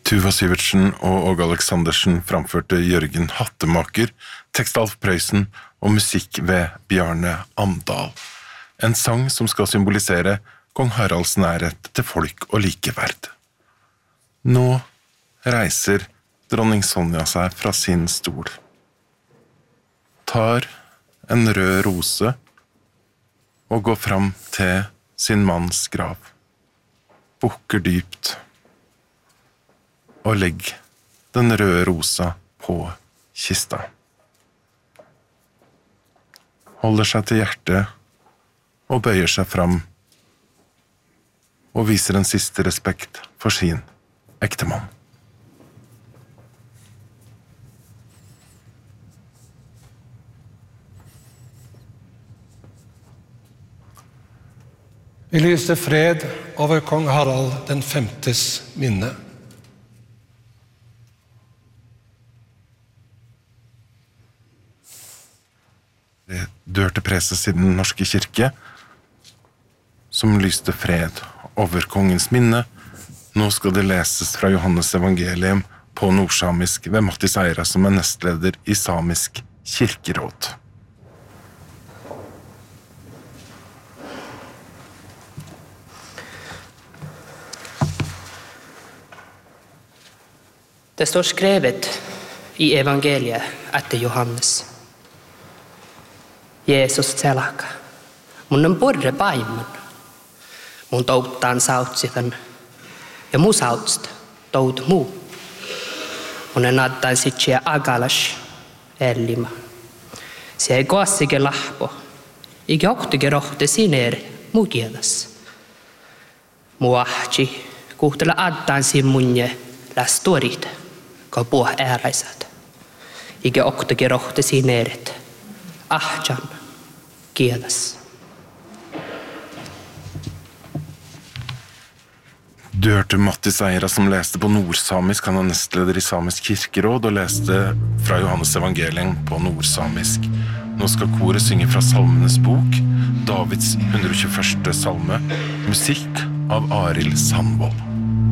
Tuva Syvertsen og Åge Aleksandersen framførte Jørgen Hattemaker, tekst Alf Prøysen og musikk ved Bjarne Amdal. En sang som skal symbolisere kong Haralds nærhet til folk og likeverd. Nå reiser dronning Sonja seg fra sin stol. Tar en rød rose og går fram til sin manns grav. Bukker dypt og legg den røde rosa på kista. Holder seg til hjertet og bøyer seg fram og viser en siste respekt for sin ektemann. Vi lyser fred over kong Harald den 5.s minne. Det dørte preses i den norske kirke, som lyste fred over kongens minne. Nå skal det leses fra Johannes evangelium på nordsamisk ved Mattis Eira, som nestleder i Samisk kirkeråd. Det står skrevet i evangeliet etter Johannes. Jeesus selaka. Mun on porre paimun. Mun touttaan sautsitan. Ja mu sautsta tout muu. Mun en adtaan sitsiä agalas ellima. Se ei koassike lahpo. Ikä ohtike rohte sineer mu kielas. Mu ahti kuhtela adtaan simmunje läs tuorit. Ka puh ääräisät. Ikä ohtike rohte sineeret. Ahtjan kielas. Du hørte Mattis Eira som leste på nordsamisk. Han nestleder i Samisk kirkeråd og leste fra Johannes evangelium på nordsamisk. Nå skal koret synge fra Salmenes bok, Davids 121. salme, musikk av Arild Sandvold.